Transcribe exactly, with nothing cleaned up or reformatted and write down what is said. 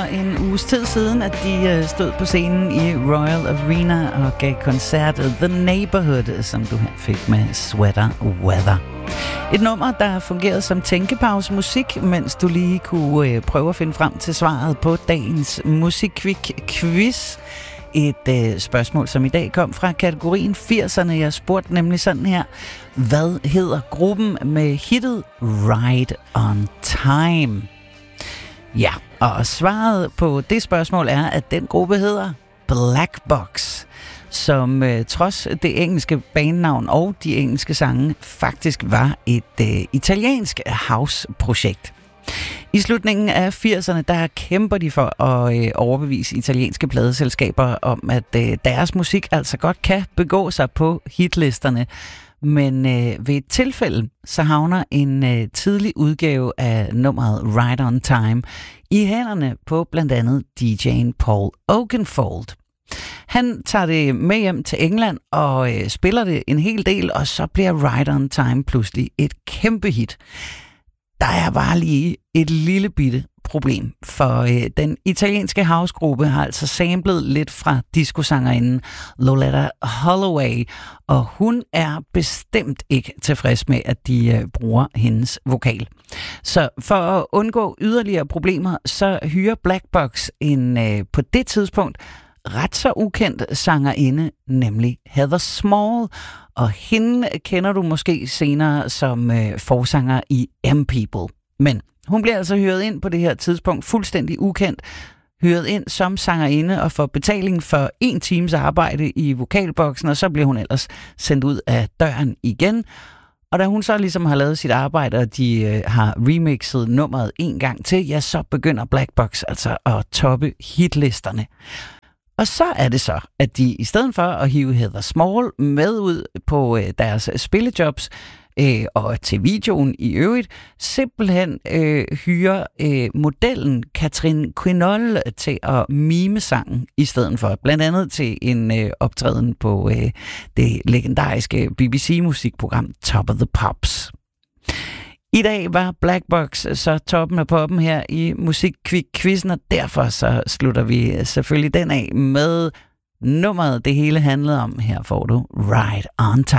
en uges tid siden, at de stod på scenen i Royal Arena og gav koncertet The Neighborhood, som du her fik med Sweater Weather. Et nummer, der fungerede som tænkepause-musik, mens du lige kunne prøve at finde frem til svaret på dagens Musikquiz. Et øh, spørgsmål, som i dag kom fra kategorien firserne. Jeg spurgte nemlig sådan her: hvad hedder gruppen med hittet Ride on Time? Ja, og svaret på det spørgsmål er, at den gruppe hedder Black Box, som øh, trods det engelske bandnavn og de engelske sange faktisk var et øh, italiensk house-projekt. I slutningen af firserne, der kæmper de for at øh, overbevise italienske pladeselskaber om, at øh, deres musik altså godt kan begå sig på hitlisterne. Men øh, ved et tilfælde, så havner en øh, tidlig udgave af nummeret Ride on Time i hænderne på blandt andet D J'en Paul Oakenfold. Han tager det med hjem til England og øh, spiller det en hel del, og så bliver Ride on Time pludselig et kæmpe hit. Der er bare lige et lille bitte problem, for øh, den italienske housegruppe har altså samlet lidt fra discosangerinden Loleatta Holloway, og hun er bestemt ikke tilfreds med, at de øh, bruger hendes vokal. Så for at undgå yderligere problemer, så hyrer Black Box en øh, på det tidspunkt ret så ukendt sangerinde, nemlig Heather Small, og hende kender du måske senere som øh, forsanger i M-People. Men hun bliver altså hyret ind på det her tidspunkt, fuldstændig ukendt, hyret ind som sangerinde og får betaling for en times arbejde i vokalboksen, og så bliver hun ellers sendt ud af døren igen. Og da hun så ligesom har lavet sit arbejde, og de øh, har remixet nummeret en gang til, ja, så begynder Black Box altså at toppe hitlisterne. Og så er det så, at de i stedet for at hive Heather Small med ud på øh, deres spillejobs øh, og til videoen i øvrigt, simpelthen øh, hyrer øh, modellen Catherine Quinol til at mime sangen i stedet for. Blandt andet til en øh, optræden på øh, det legendariske B B C-musikprogram Top of the Pops. I dag var Black Box så toppen af poppen her i Musikquizzen, og derfor så slutter vi selvfølgelig den af med nummeret, det hele handlede om. Her får du Ride on Time.